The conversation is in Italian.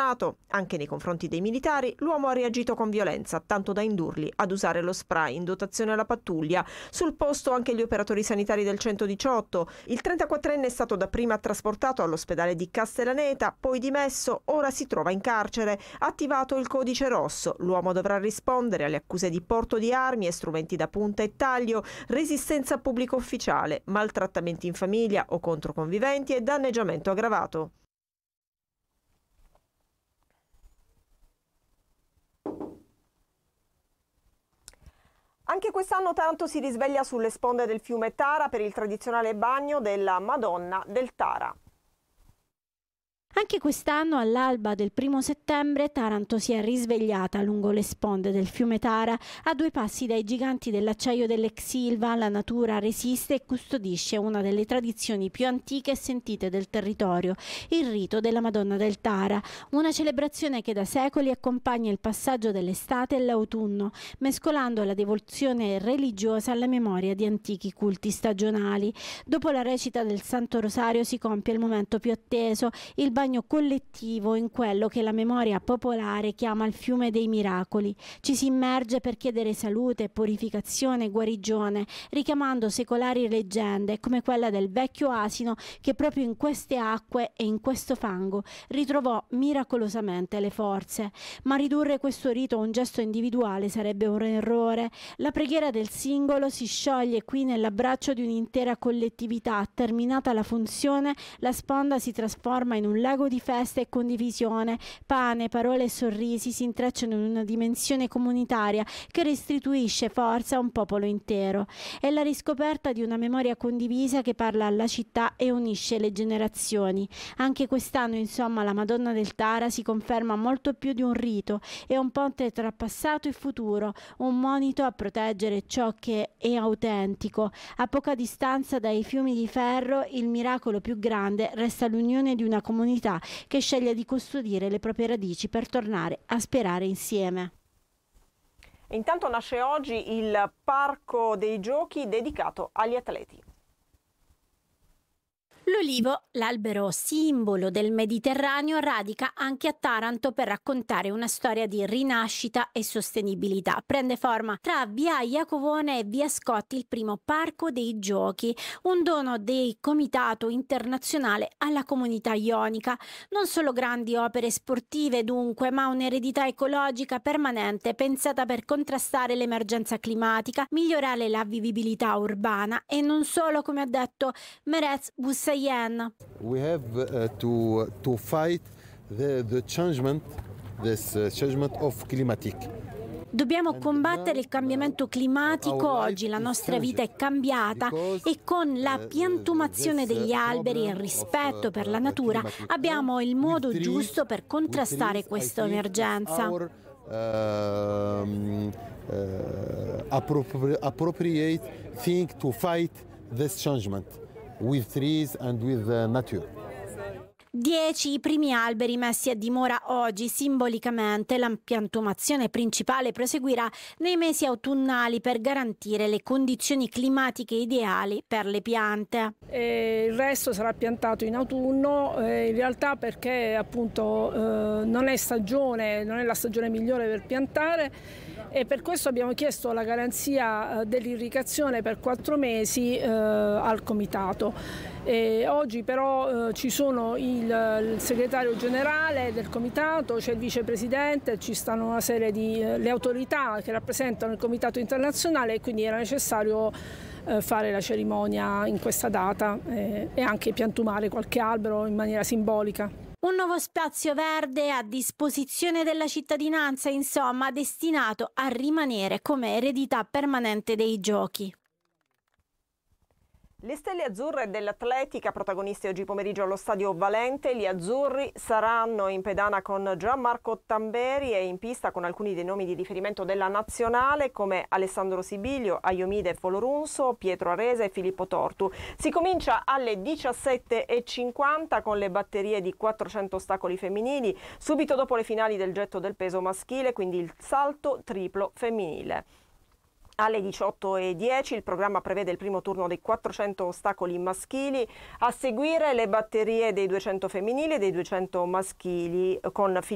Senato. Anche nei confronti dei militari l'uomo ha reagito con violenza, tanto da indurli ad usare lo spray in dotazione alla pattuglia. Sul posto anche gli operatori sanitari del 118. Il 34enne è stato dapprima trasportato all'ospedale di Castellaneta, poi dimesso, ora si trova in carcere. Attivato il codice rosso, l'uomo dovrà rispondere alle accuse di porto di armi e strumenti da punta e taglio, resistenza a pubblico ufficiale, maltrattamenti in famiglia o contro conviventi e danneggiamento aggravato. Anche quest'anno Taranto si risveglia sulle sponde del fiume Tara per il tradizionale bagno della Madonna del Tara. Anche quest'anno, all'alba del 1° settembre, Taranto si è risvegliata lungo le sponde del fiume Tara, a 2 passi dai giganti dell'acciaio dell'ex Ilva. La natura resiste e custodisce una delle tradizioni più antiche e sentite del territorio, il rito della Madonna del Tara, una celebrazione che da secoli accompagna il passaggio dell'estate e l'autunno, mescolando la devozione religiosa alla memoria di antichi culti stagionali. Dopo la recita del Santo Rosario si compie il momento più atteso, il bagno collettivo in quello che la memoria popolare chiama il fiume dei miracoli. Ci si immerge per chiedere salute, purificazione e guarigione, richiamando secolari leggende come quella del vecchio asino che proprio in queste acque e in questo fango ritrovò miracolosamente le forze. Ma ridurre questo rito a un gesto individuale sarebbe un errore. La preghiera del singolo si scioglie qui nell'abbraccio di un'intera collettività. Terminata la funzione, la sponda si trasforma in un lago di festa e condivisione. Pane, parole e sorrisi si intrecciano in una dimensione comunitaria che restituisce forza a un popolo intero. È la riscoperta di una memoria condivisa che parla alla città e unisce le generazioni. Anche quest'anno, insomma, la Madonna del Tara si conferma molto più di un rito, è un ponte tra passato e futuro, un monito a proteggere ciò che è autentico. A poca distanza dai fiumi di ferro, il miracolo più grande resta l'unione di una comunità che sceglie di custodire le proprie radici per tornare a sperare insieme. E intanto nasce oggi il Parco dei Giochi dedicato agli atleti. L'olivo, l'albero simbolo del Mediterraneo, radica anche a Taranto per raccontare una storia di rinascita e sostenibilità. Prende forma tra via Iacovone e via Scotti il primo Parco dei Giochi, un dono del Comitato Internazionale alla comunità ionica. Non solo grandi opere sportive dunque, ma un'eredità ecologica permanente pensata per contrastare l'emergenza climatica, migliorare la vivibilità urbana e non solo, come ha detto Merez Boussaïen. We have to fight the changement of climatic. Dobbiamo combattere il cambiamento climatico. Oggi la nostra vita è cambiata e con la piantumazione degli alberi e il rispetto per la natura abbiamo il modo giusto per contrastare questa emergenza. Appropriate thing to fight this changement with trees and with nature. 10 i primi alberi messi a dimora oggi simbolicamente. La piantumazione principale proseguirà nei mesi autunnali per garantire le condizioni climatiche ideali per le piante. Il resto sarà piantato in autunno, in realtà perché appunto non è la stagione migliore per piantare, e per questo abbiamo chiesto la garanzia dell'irrigazione per 4 mesi al comitato. Oggi però ci sono il segretario generale del comitato, c'è il vicepresidente, ci stanno una serie di le autorità che rappresentano il comitato internazionale, e quindi era necessario fare la cerimonia in questa data e anche piantumare qualche albero in maniera simbolica. Un nuovo spazio verde a disposizione della cittadinanza, insomma, destinato a rimanere come eredità permanente dei giochi. Le stelle azzurre dell'atletica, protagoniste oggi pomeriggio allo Stadio Valente. Gli azzurri saranno in pedana con Gianmarco Tamberi e in pista con alcuni dei nomi di riferimento della nazionale come Alessandro Sibilio, Aiomide Folorunso, Pietro Arese e Filippo Tortu. Si comincia alle 17:50 con le batterie di 400 ostacoli femminili, subito dopo le finali del getto del peso maschile, quindi il salto triplo femminile. Alle 18:10 il programma prevede il primo turno dei 400 ostacoli maschili, a seguire le batterie dei 200 femminili e dei 200 maschili con